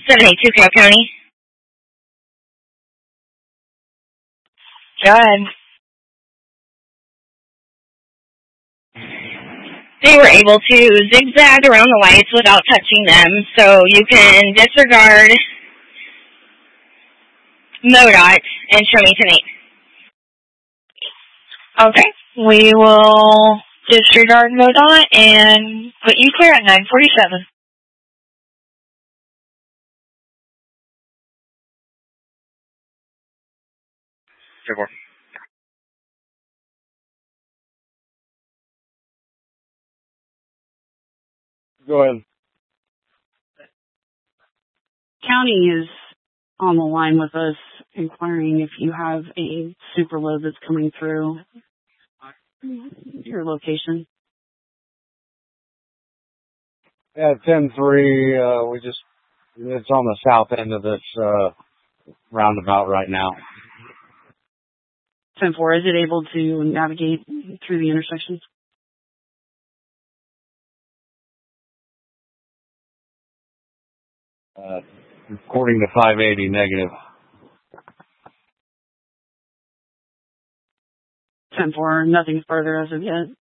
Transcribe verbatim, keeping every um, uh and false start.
seven eight two Carroll County. Go ahead. They were able to zigzag around the lights without touching them, so you can disregard MoDOT and show me tonight. Okay, we will disregard MoDOT and put you clear at nine forty-seven. Sure. Go ahead. County is on the line with us inquiring if you have a super load that's coming through your location. Yeah, ten three, uh, we just, it's on the south end of this, uh, roundabout right now. ten four, is it able to navigate through the intersections? Uh, according to five eighty, negative. ten four, nothing further as of yet.